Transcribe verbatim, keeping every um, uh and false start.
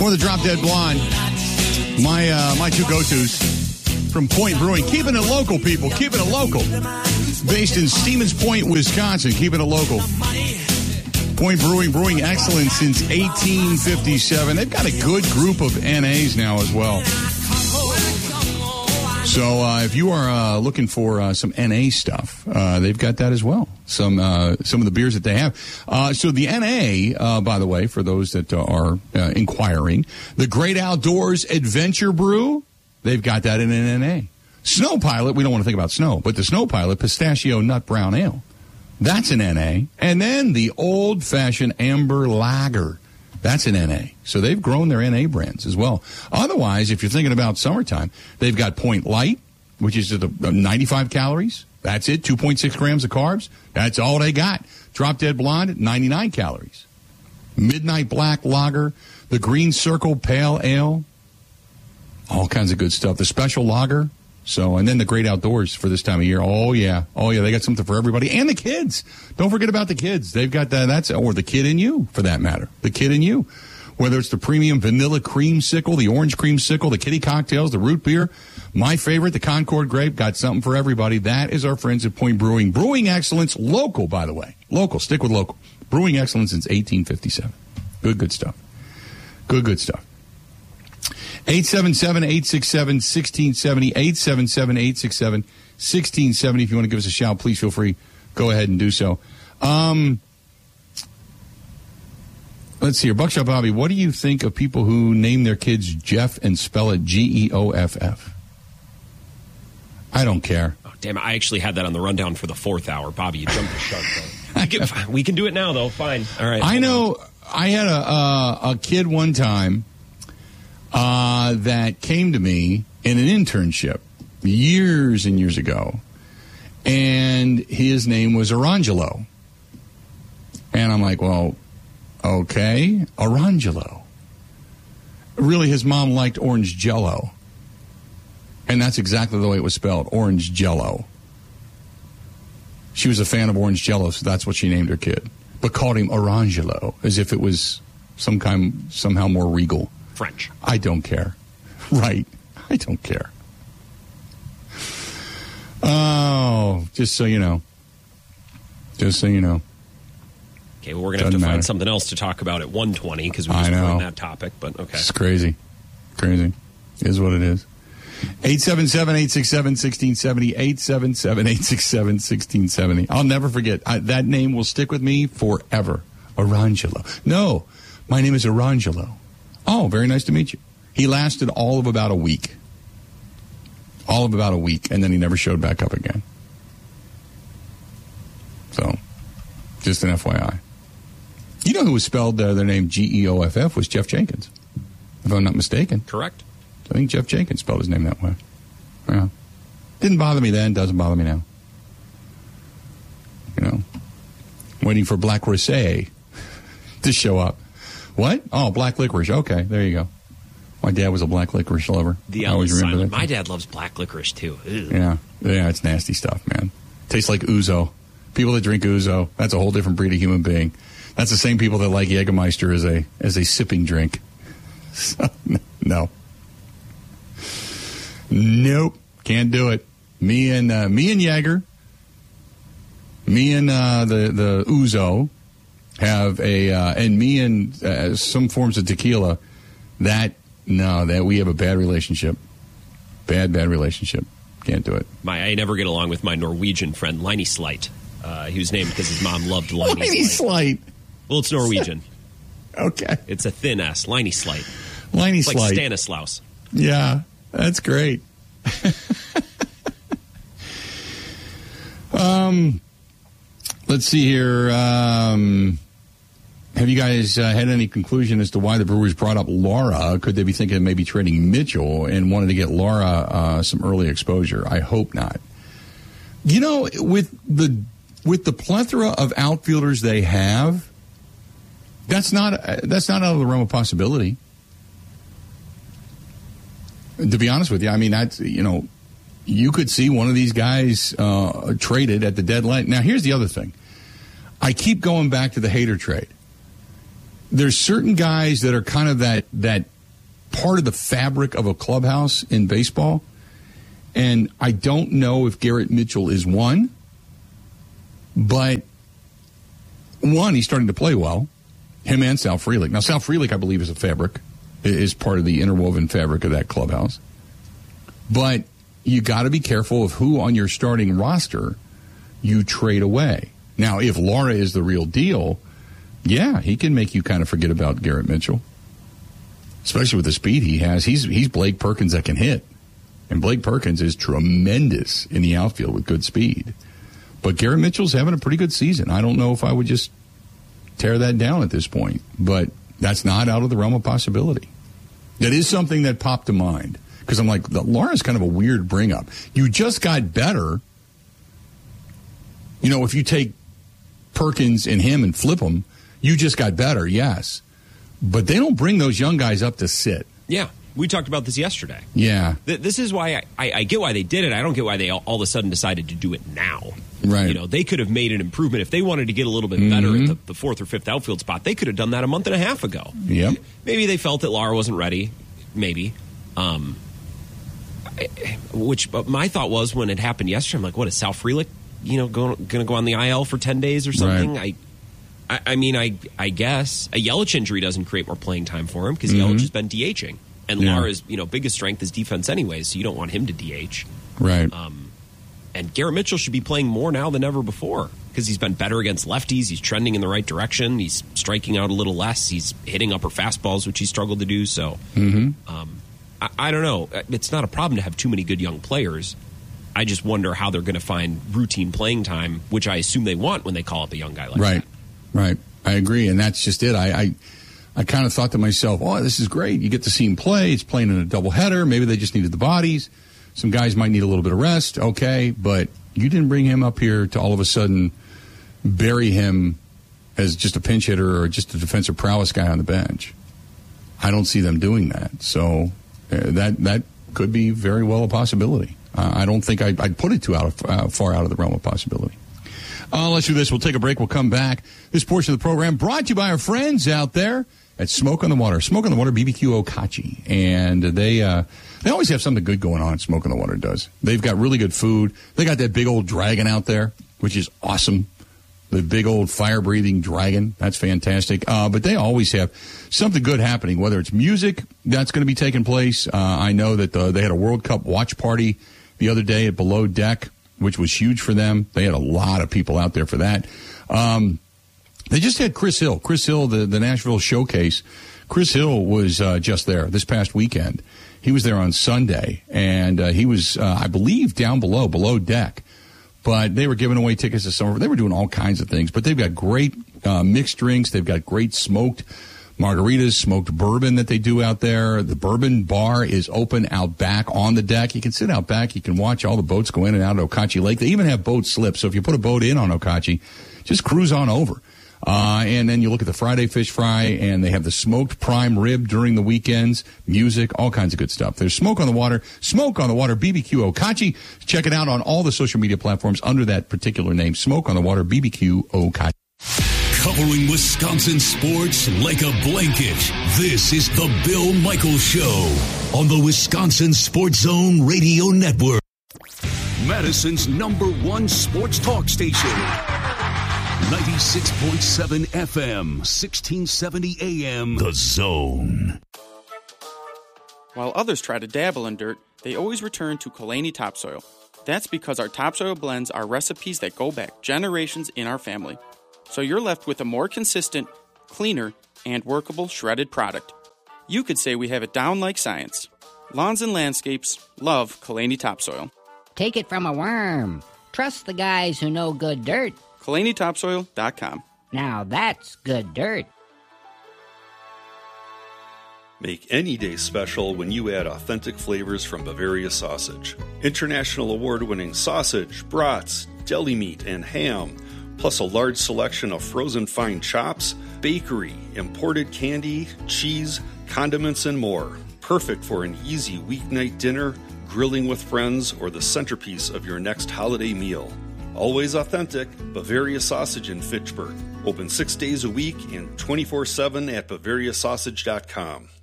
For the Drop Dead Blonde, my uh, my two go-tos from Point Brewing. Keeping it local, people. Keeping it local. Based in Stevens Point, Wisconsin. Keeping it local. Point Brewing, brewing excellence since eighteen fifty-seven. They've got a good group of N As now as well. So uh, if you are uh, looking for uh, some N A stuff, uh, they've got that as well. Some uh, some of the beers that they have. Uh, so the N A, uh, by the way, for those that uh, are uh, inquiring, the Great Outdoors Adventure Brew, they've got that in an N A. Snow Pilot, we don't want to think about snow, but the Snow Pilot Pistachio Nut Brown Ale, that's an N A. And then the old-fashioned Amber Lager. That's an N A. So they've grown their N A brands as well. Otherwise, if you're thinking about summertime, they've got Point Light, which is at ninety-five calories. That's it. two point six grams of carbs. That's all they got. Drop Dead Blonde, ninety-nine calories. Midnight Black Lager, the Green Circle Pale Ale, all kinds of good stuff. The Special Lager. So, and then the Great Outdoors for this time of year. Oh, yeah. Oh, yeah. They got something for everybody. And the kids. Don't forget about the kids. They've got that. That's, or the kid in you, for that matter. The kid in you. Whether it's the premium vanilla creamsicle, the orange creamsicle, the kitty cocktails, the root beer. My favorite, the Concord Grape. Got something for everybody. That is our friends at Point Brewing. Brewing excellence. Local, by the way. Local. Stick with local. Brewing excellence since eighteen fifty-seven. Good, good stuff. Good, good stuff. eight seven seven, eight six seven, one six seven zero, eight seven seven, eight six seven, one six seven zero. If you want to give us a shout, please feel free. Go ahead and do so. Um, let's see here. Buckshot Bobby, what do you think of people who name their kids Jeff and spell it G E O F F? I don't care. Oh, damn it. I actually had that on the rundown for the fourth hour. Bobby, you jumped the shark. we, can, we can do it now, though. Fine. All right. I know. On. I had a, uh, a kid one time Uh, that came to me in an internship years and years ago, and his name was Orangelo. And I'm like, well, okay, Orangelo. Really, his mom liked orange Jell-O, and that's exactly the way it was spelled, orange Jell-O. She was a fan of orange Jell-O, so that's what she named her kid, but called him Orangelo as if it was some kind, somehow more regal. French. I don't care. Right. I don't care. Oh, just so you know. Just so you know. Okay, well, we're going to have to matter. find something else to talk about at one twenty because we just won that topic, but okay. It's crazy. Crazy. It is what it is. eight seven seven, eight six seven, one six seven zero, eight seven seven, eight six seven, one six seven zero. I'll never forget. I, that name will stick with me forever. Orangelo. No, my name is Orangelo. Oh, very nice to meet you. He lasted all of about a week. All of about a week, and then he never showed back up again. So, just an F Y I. You know who was spelled uh, their name G E O F F was Jeff Jenkins, if I'm not mistaken. Correct. I think Jeff Jenkins spelled his name that way. Yeah. Didn't bother me then, doesn't bother me now. You know, waiting for Black Rosé to show up. What? Oh, black licorice. Okay, there you go. My dad was a black licorice lover. The L is silent. My dad loves black licorice, too. Ew. Yeah, yeah, it's nasty stuff, man. Tastes like ouzo. People that drink ouzo, that's a whole different breed of human being. That's the same people that like Jägermeister as a as a sipping drink. So, no. Nope, can't do it. Me and uh, me and Jäger, me and uh, the the ouzo have a uh, and me and uh, some forms of tequila. That no, that we have a bad relationship. Bad, bad relationship. Can't do it. My I never get along with my Norwegian friend Liney Slight. Uh, he was named because his mom loved Liney, Liney Slight. Well, it's Norwegian. Okay, it's a thin S. Liney Slight. Liney it's Slight. Like Stanislaus. Yeah, that's great. um, let's see here. Um. Have you guys uh, had any conclusion as to why the Brewers brought up Laura? Could they be thinking of maybe trading Mitchell and wanted to get Laura uh, some early exposure? I hope not. You know, with the with the plethora of outfielders they have, that's not uh, that's not out of the realm of possibility. To be honest with you, I mean, that's, you know, you could see one of these guys uh, traded at the deadline. Now, here's the other thing. I keep going back to the Hader trade. there's certain guys that are kind of that that part of the fabric of a clubhouse in baseball, and I don't know if Garrett Mitchell is one, but one, he's starting to play well, him and Sal Frelick. Now, Sal Frelick, I believe, is a fabric, is part of the interwoven fabric of that clubhouse, but you got to be careful of who on your starting roster you trade away. Now, if Lara is the real deal, yeah, he can make you kind of forget about Garrett Mitchell, especially with the speed he has. He's he's Blake Perkins that can hit, and Blake Perkins is tremendous in the outfield with good speed. But Garrett Mitchell's having a pretty good season. I don't know if I would just tear that down at this point, but that's not out of the realm of possibility. That is something that popped to mind. Because I'm like, Lara's kind of a weird bring-up. You just got better. You know, if you take Perkins and him and flip them, you just got better, yes. But they don't bring those young guys up to sit. Yeah, we talked about this yesterday. Yeah. Th- this is why I, I, I get why they did it. I don't get why they all, all of a sudden decided to do it now. Right. You know, they could have made an improvement. If they wanted to get a little bit better mm-hmm. at the, the fourth or fifth outfield spot, they could have done that a month and a half ago. Yep. Maybe they felt that Lara wasn't ready. Maybe. Um Which but my thought was when it happened yesterday, I'm like, what is Sal Frelick, you know, going to go on the I L for ten days or something? Right. I, I, I mean, I, I guess a Yelich injury doesn't create more playing time for him because mm-hmm. Yelich has been DHing, and yeah. Lara's, you know, biggest strength is defense anyways, so you don't want him to D H. Right. Um, and Garrett Mitchell should be playing more now than ever before because he's been better against lefties. He's trending in the right direction. He's striking out a little less. He's hitting upper fastballs, which he struggled to do. So. Mm-hmm. Um, I don't know. It's not a problem to have too many good young players. I just wonder how they're going to find routine playing time, which I assume they want when they call up a young guy like right. that. Right. I agree, and that's just it. I, I, I kind of thought to myself, oh, this is great. You get to see him play. It's playing in a doubleheader. Maybe they just needed the bodies. Some guys might need a little bit of rest. Okay, but you didn't bring him up here to all of a sudden bury him as just a pinch hitter or just a defensive prowess guy on the bench. I don't see them doing that. So... Uh, that that could be very well a possibility. Uh, I don't think I'd, I'd put it too out of, uh, far out of the realm of possibility. Uh, let's do this. We'll take a break. We'll come back. This portion of the program brought to you by our friends out there at Smoke on the Water. Smoke on the Water B B Q Okachi. And they uh, they always have something good going on. Smoke on the Water does. They've got really good food. They got that big old dragon out there, which is awesome. The big old fire-breathing dragon. That's fantastic. Uh, but they always have something good happening, whether it's music that's going to be taking place. Uh, I know that the, they had a World Cup watch party the other day at Below Deck, which was huge for them. They had a lot of people out there for that. Um, they just had Chris Hill. Chris Hill, the, the Nashville Showcase. Chris Hill was uh, just there this past weekend. He was there on Sunday, and uh, he was, uh, I believe, down below, Below Deck. But they were giving away tickets to summer. They were doing all kinds of things. But they've got great uh, mixed drinks. They've got great smoked margaritas, smoked bourbon that they do out there. The bourbon bar is open out back on the deck. You can sit out back. You can watch all the boats go in and out of Okachi Lake. They even have boat slips. So if you put a boat in on Okachi, just cruise on over. Uh, and then you look at the Friday fish fry, and they have the smoked prime rib during the weekends, music, all kinds of good stuff. There's Smoke on the Water, Smoke on the Water, B B Q Okachi. Check it out on all the social media platforms under that particular name, Smoke on the Water, B B Q Okachi. Covering Wisconsin sports like a blanket, this is the Bill Michaels Show on the Wisconsin Sports Zone Radio Network. Madison's number one sports talk station. ninety-six point seven F M, sixteen seventy A M, The Zone. While others try to dabble in dirt, they always return to Kalani Topsoil. That's because our topsoil blends are recipes that go back generations in our family. So you're left with a more consistent, cleaner, and workable shredded product. You could say we have it down like science. Lawns and landscapes love Kalani Topsoil. Take it from a worm. Trust the guys who know good dirt. Kalani Topsoil dot com. Now that's good dirt. Make any day special when you add authentic flavors from Bavaria Sausage. International award-winning sausage, brats, deli meat, and ham, plus a large selection of frozen fine chops, bakery, imported candy, cheese, condiments, and more. Perfect for an easy weeknight dinner, grilling with friends, or the centerpiece of your next holiday meal. Always authentic, Bavaria Sausage in Fitchburg. Open six days a week and twenty-four seven at bavaria sausage dot com.